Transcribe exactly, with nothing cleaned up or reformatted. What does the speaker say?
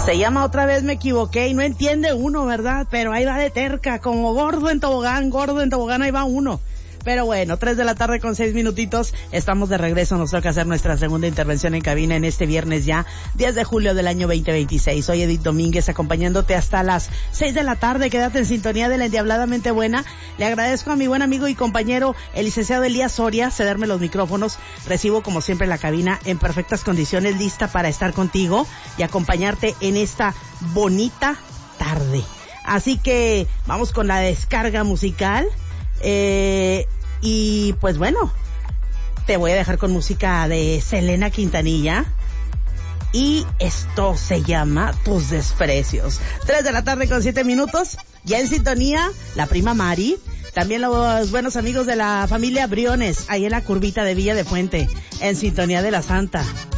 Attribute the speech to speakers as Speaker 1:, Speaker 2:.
Speaker 1: Se llama Otra vez me equivoqué y no entiende uno, ¿verdad? Pero ahí va de terca, como gordo en tobogán, gordo en tobogán, ahí va uno. Pero bueno, tres de la tarde con seis minutitos, estamos de regreso, nos toca hacer nuestra segunda intervención en cabina en este viernes ya, diez de julio del año veinte veintiséis. Soy Edith Domínguez, acompañándote hasta las seis de la tarde, quédate en sintonía de la Endiabladamente Buena. Le agradezco a mi buen amigo y compañero, el licenciado Elías Soria, cederme los micrófonos. Recibo como siempre la cabina en perfectas condiciones, lista para estar contigo y acompañarte en esta bonita tarde. Así que vamos con la descarga musical. Eh, y pues bueno, te voy a dejar con música de Selena Quintanilla y esto se llama Tus Desprecios. Tres de la tarde con siete minutos, ya en sintonía la prima Mari, también los buenos amigos de la familia Briones, ahí en la curvita de Villa de Fuente, en sintonía de la Santa.